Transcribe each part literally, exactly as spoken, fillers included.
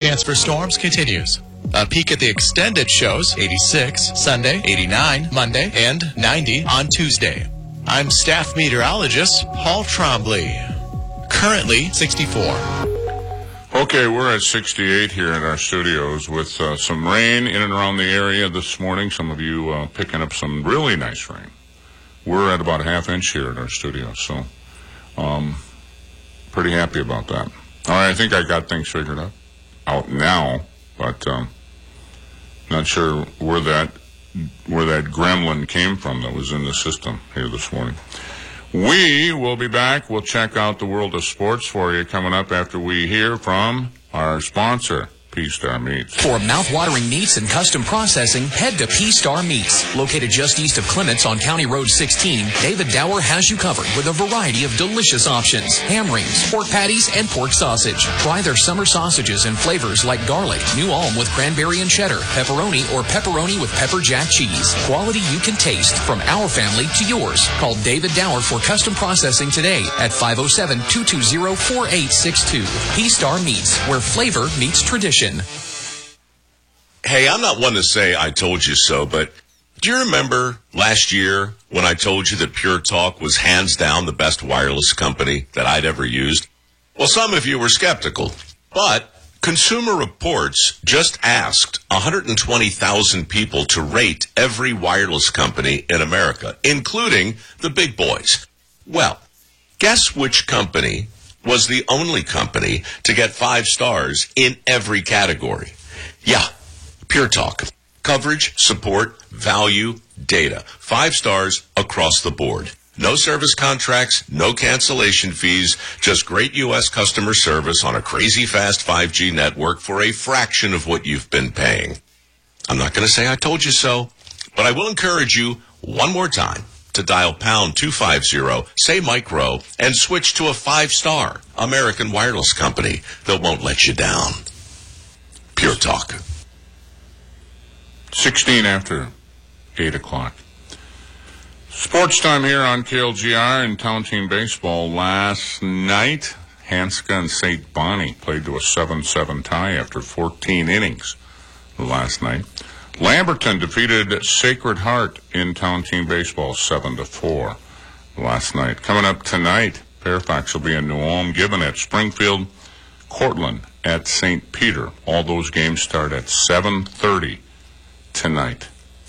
chance for storms continues. A peek at the extended shows, eighty-six Sunday, eighty-nine Monday, and ninety on Tuesday. I'm staff meteorologist Paul Trombley. Currently sixty-four. Okay, we're at sixty-eight here in our studios with uh, some rain in and around the area this morning. Some of you uh, picking up some really nice rain. We're at about a half inch here in our studio, so um, pretty happy about that. All right, I think I got things figured out, out now, but um, not sure where that where that gremlin came from that was in the system here this morning. We will be back. We'll check out the world of sports for you coming up after we hear from our sponsor, P-Star Meats. For mouth-watering meats and custom processing, head to P-Star Meats. Located just east of Clements on County Road sixteen, David Dower has you covered with a variety of delicious options. Ham rings, pork patties, and pork sausage. Try their summer sausages in flavors like garlic, New Ulm with cranberry and cheddar, pepperoni, or pepperoni with pepper jack cheese. Quality you can taste from our family to yours. Call David Dower for custom processing today at five oh seven, two two zero, four eight six two. P-Star Meats, where flavor meets tradition. Hey, I'm not one to say I told you so, but do you remember last year when I told you that Pure Talk was hands down the best wireless company that I'd ever used? Well, some of you were skeptical, but Consumer Reports just asked one hundred twenty thousand people to rate every wireless company in America, including the big boys. Well, guess which company was the only company to get five stars in every category? Yeah, Pure Talk. Coverage, support, value, data. Five stars across the board. No service contracts, no cancellation fees, just great U S customer service on a crazy fast five G network for a fraction of what you've been paying. I'm not going to say I told you so, but I will encourage you one more time to dial pound two fifty, say micro, and switch to a five-star American wireless company that won't let you down. Pure Talk. sixteen after eight o'clock. Sports time here on K L G R in Town Team Baseball. Last night, Hanska and Saint Bonnie played to a seven seven tie after fourteen innings last night. Lamberton defeated Sacred Heart in Town Team Baseball seven to four last night. Coming up tonight, Fairfax will be in New Ulm, Gibbon at Springfield, Cortland at Saint Peter. All those games start at seven thirty tonight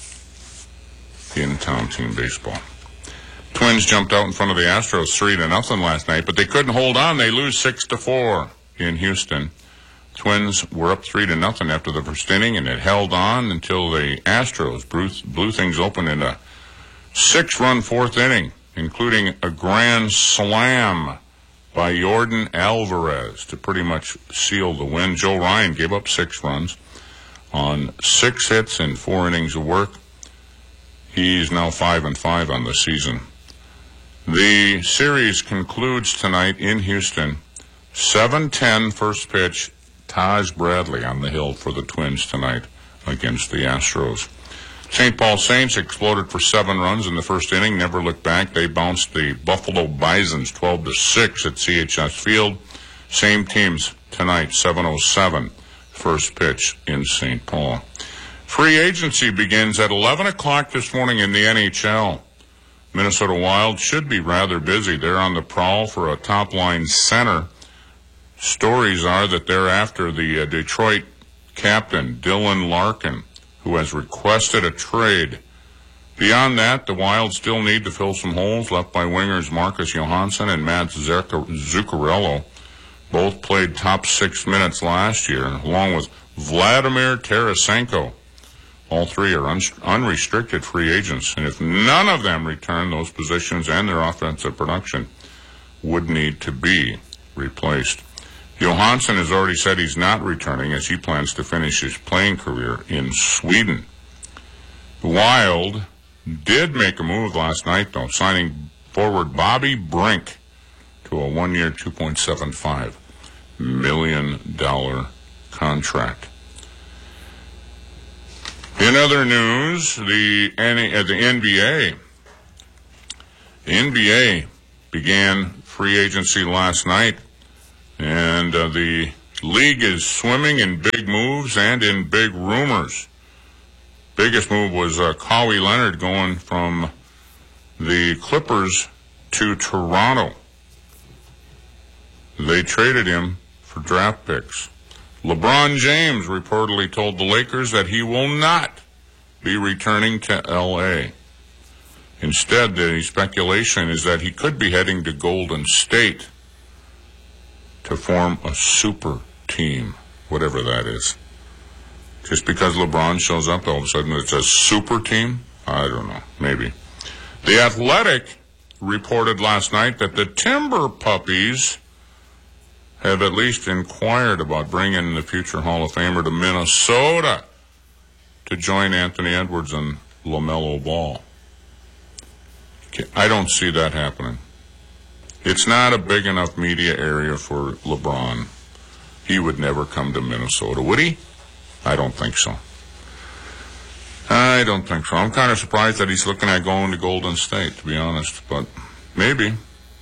in Town Team Baseball. Twins jumped out in front of the Astros three to nothing last night, but they couldn't hold on. They lose six to four in Houston. Twins were up three to nothing after the first inning, and it held on until the Astros blew, blew things open in a six-run fourth inning, including a grand slam by Jordan Alvarez to pretty much seal the win. Joe Ryan gave up six runs on six hits and four innings of work. He's now five and five on the season. The series concludes tonight in Houston. seven ten first pitch. Taj Bradley on the hill for the Twins tonight against the Astros. Saint Paul Saints exploded for seven runs in the first inning, never looked back. They bounced the Buffalo Bisons twelve to six at C H S Field. Same teams tonight, seven oh seven, first pitch in Saint Paul. Free agency begins at eleven o'clock this morning in the N H L. Minnesota Wild should be rather busy. They're on the prowl for a top-line center. Stories are that they're after the uh, Detroit captain, Dylan Larkin, who has requested a trade. Beyond that, the Wild still need to fill some holes left by wingers Marcus Johansson and Matt Zuccarello. Both played top six minutes last year, along with Vladimir Tarasenko. All three are un- unrestricted free agents, and if none of them return, those positions and their offensive production would need to be replaced. Johansson has already said he's not returning as he plans to finish his playing career in Sweden. Wild did make a move last night, though, signing forward Bobby Brink to a one-year, two point seven five million dollars contract. In other news, the, uh, the N B A. The N B A began free agency last night, and uh, the League is swimming in big moves and in big rumors. Biggest move was uh, Kawhi Leonard going from the Clippers to Toronto. They traded him for draft picks. LeBron James reportedly told the Lakers that he will not be returning to L A. Instead, the speculation is that he could be heading to Golden State to form a super team, whatever that is. Just because LeBron shows up, all of a sudden it's a super team? I don't know. Maybe. The Athletic reported last night that the Timber Puppies have at least inquired about bringing the future Hall of Famer to Minnesota to join Anthony Edwards and LaMelo Ball. I don't see that happening. It's not a big enough media area for LeBron. He would never come to Minnesota, would he? I don't think so. I don't think so. I'm kind of surprised that he's looking at going to Golden State, to be honest, but maybe.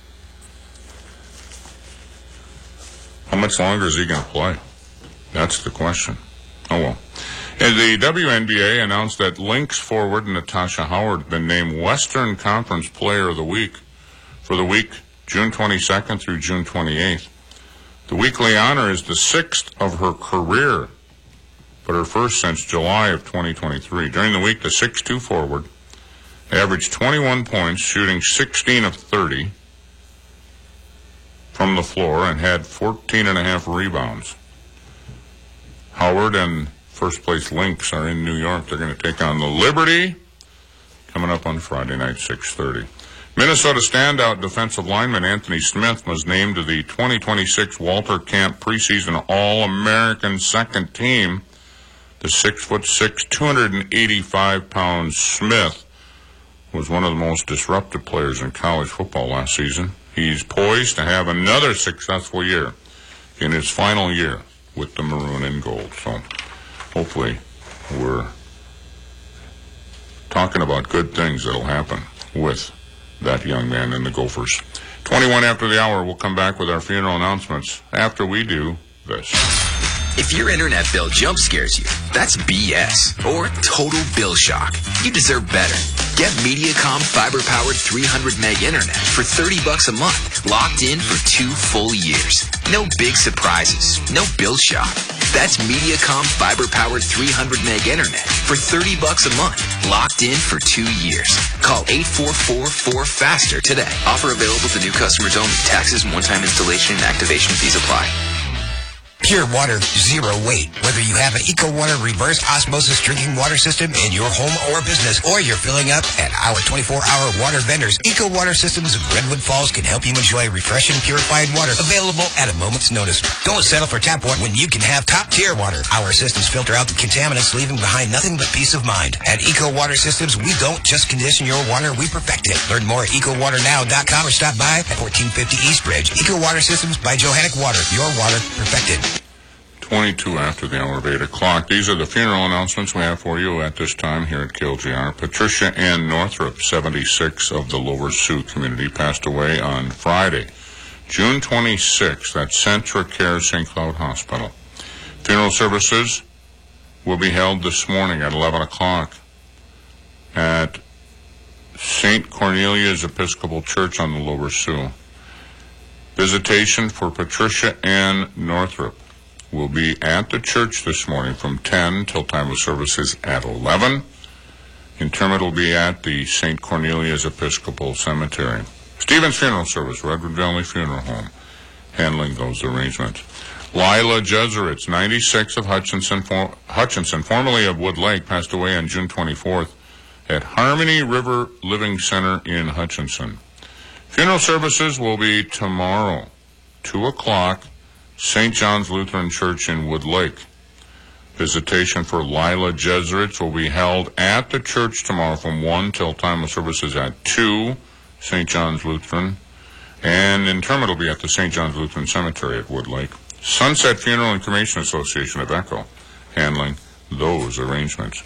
How much longer is he going to play? That's the question. Oh, well. And the W N B A announced that Lynx forward Natasha Howard has been named Western Conference Player of the Week for the week June twenty-second through June twenty-eighth. The weekly honor is the sixth of her career, but her first since July of twenty twenty-three. During the week, the six two forward averaged twenty-one points, shooting sixteen of thirty from the floor, and had fourteen and a half rebounds. Howard and first place Lynx are in New York. They're going to take on the Liberty coming up on Friday night, six thirty. Minnesota standout defensive lineman Anthony Smith was named to the twenty twenty-six Walter Camp preseason All-American second team. The six foot six, two hundred eighty-five pound Smith was one of the most disruptive players in college football last season. He's poised to have another successful year in his final year with the maroon and gold. So hopefully we're talking about good things that'll happen with that young man and the Gophers. twenty-one after the hour, we'll come back with our funeral announcements after we do this. If your internet bill jump scares you, that's B S or total bill shock. You deserve better. Get Mediacom fiber-powered three hundred meg internet for thirty bucks a month, locked in for two full years. No big surprises, no bill shock. That's Mediacom fiber-powered three hundred meg internet for thirty bucks a month, locked in for two years. Call eight four four four FASTER today. Offer available to new customers only. Taxes and one-time installation and activation fees apply. Pure water, zero weight. Whether you have an EcoWater reverse osmosis drinking water system in your home or business, or you're filling up at our twenty-four hour water vendors, EcoWater Systems of Redwood Falls can help you enjoy refreshing, purified water available at a moment's notice. Don't settle for tap water when you can have top-tier water. Our systems filter out the contaminants, leaving behind nothing but peace of mind. At EcoWater Systems, we don't just condition your water, we perfect it. Learn more at eco water now dot com or stop by at fourteen fifty East Bridge. EcoWater Systems by Johannic Water. Your water perfected. twenty-two after the hour of eight o'clock. These are the funeral announcements we have for you at this time here at K L G R. Patricia Ann Northrup, seventy-six, of the Lower Sioux community, passed away on Friday, June twenty-sixth at Centra Care Saint Cloud Hospital. Funeral services will be held this morning at eleven o'clock at Saint Cornelia's Episcopal Church on the Lower Sioux. Visitation for Patricia Ann Northrup will be at the church this morning from ten till time of services at eleven. Interment will be at the Saint Cornelia's Episcopal Cemetery. Stevens Funeral Service, Redwood Valley Funeral Home, handling those arrangements. Lila Jesuritz, ninety-six, of Hutchinson, for, Hutchinson, formerly of Wood Lake, passed away on June twenty-fourth at Harmony River Living Center in Hutchinson. Funeral services will be tomorrow, two o'clock, Saint John's Lutheran Church in Wood Lake. Visitation for Lila Jesuritz will be held at the church tomorrow from one till time of services at two, Saint John's Lutheran. And interment will be at the Saint John's Lutheran Cemetery at Wood Lake. Sunset Funeral and Cremation Association of Echo, handling those arrangements.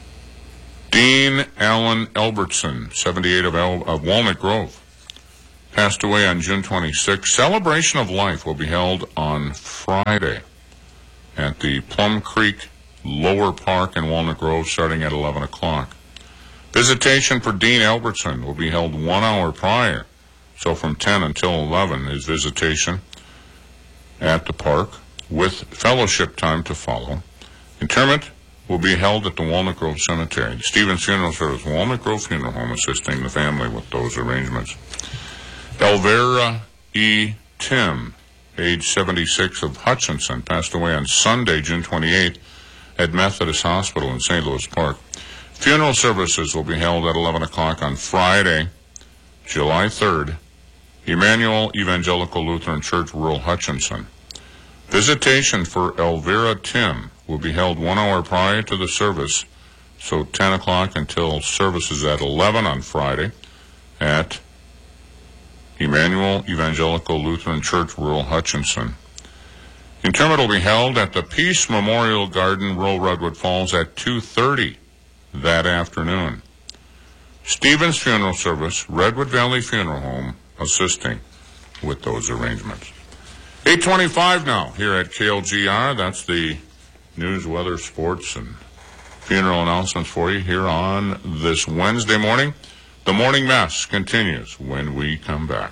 Dean Allen Albertson, seventy-eight, of, El- of Walnut Grove, passed away on June twenty-sixth. Celebration of Life will be held on Friday at the Plum Creek Lower Park in Walnut Grove starting at eleven o'clock. Visitation for Dean Albertson will be held one hour prior. So from ten until eleven is visitation at the park with fellowship time to follow. Interment will be held at the Walnut Grove Cemetery. The Stevens Funeral Service, Walnut Grove Funeral Home, assisting the family with those arrangements. Elvira E. Tim, age seventy-six, of Hutchinson, passed away on Sunday, June twenty-eighth, at Methodist Hospital in Saint Louis Park. Funeral services will be held at eleven o'clock on Friday, July third, Emmanuel Evangelical Lutheran Church, rural Hutchinson. Visitation for Elvira Tim will be held one hour prior to the service, so ten o'clock until services at eleven on Friday at Emmanuel Evangelical Lutheran Church, rural Hutchinson. Interment will be held at the Peace Memorial Garden, rural Redwood Falls, at two thirty that afternoon. Stevens Funeral Service, Redwood Valley Funeral Home, assisting with those arrangements. eight twenty-five now here at K L G R. That's the news, weather, sports, and funeral announcements for you here on this Wednesday morning. The Morning Mess continues when we come back.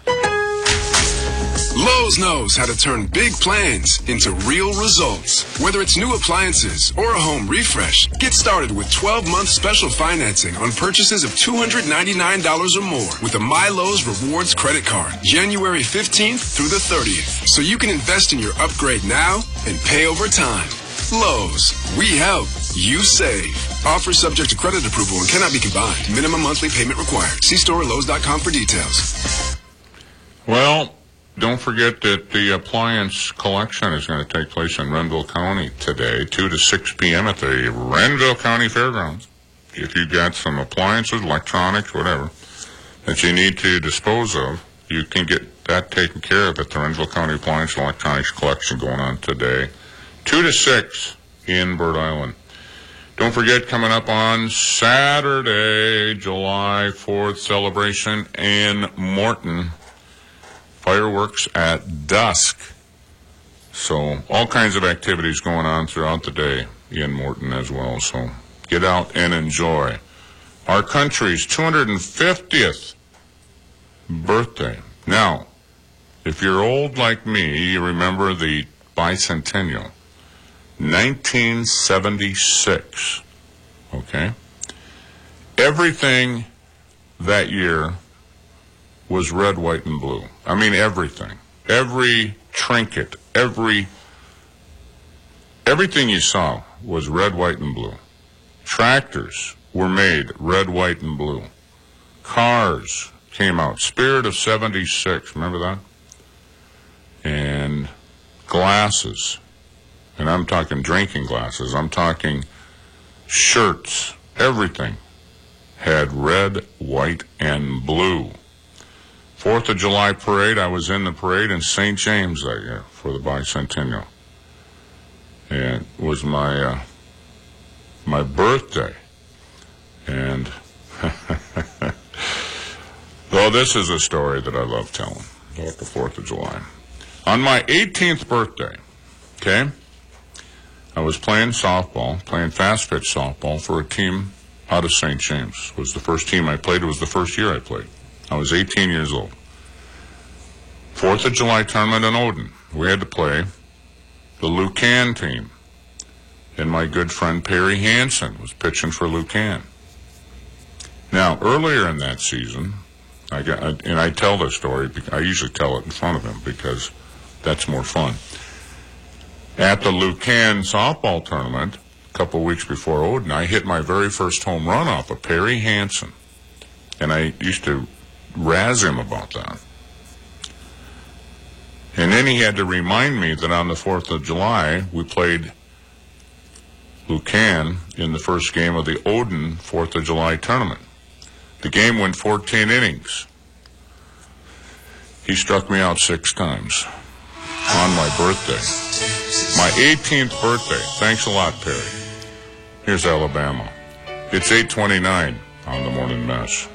Lowe's knows how to turn big plans into real results. Whether it's new appliances or a home refresh, get started with twelve-month special financing on purchases of two hundred ninety-nine dollars or more with a My Lowe's Rewards credit card, January fifteenth through the thirtieth. So you can invest in your upgrade now and pay over time. Lowe's, we help, you save. Offer subject to credit approval and cannot be combined. Minimum monthly payment required. See store at Lowe's dot com for details. Well, don't forget that the appliance collection is going to take place in Renville County today, two to six p.m. at the Renville County Fairgrounds. If you've got some appliances, electronics, whatever, that you need to dispose of, you can get that taken care of at the Renville County Appliance and Electronics Collection going on today, two to six in Bird Island. Don't forget, coming up on Saturday, July fourth, celebration in Morton. Fireworks at dusk. So all kinds of activities going on throughout the day in Morton as well. So get out and enjoy. Our country's two hundred fiftieth birthday. Now, if you're old like me, you remember the bicentennial. nineteen seventy-six. Okay? Everything that year was red, white, and blue. I mean, everything. Every trinket, every, everything you saw was red, white, and blue. Tractors were made red, white, and blue. Cars came out. Spirit of seventy-six, remember that? And glasses. And I'm talking drinking glasses. I'm talking shirts. Everything had red, white, and blue. Fourth of July parade, I was in the parade in Saint James that year for the bicentennial. And it was my uh, my birthday. And though this is a story that I love telling about the fourth of July. On my eighteenth birthday, okay, I was playing softball, playing fast pitch softball for a team out of Saint James. It was the first team I played. It was the first year I played. I was eighteen years old. Fourth of July tournament in Odin. We had to play the Lucan team. And my good friend Perry Hansen was pitching for Lucan. Now, earlier in that season, I got, and I tell this story, I usually tell it in front of him because that's more fun. At the Lucan softball tournament, a couple of weeks before Odin, I hit my very first home run off of Perry Hansen. And I used to razz him about that. And then he had to remind me that on the fourth of July, we played Lucan in the first game of the Odin fourth of July tournament. The game went fourteen innings. He struck me out six times on my birthday. My eighteenth birthday. Thanks a lot, Perry. Here's Alabama. It's eight twenty-nine on the Morning Mess.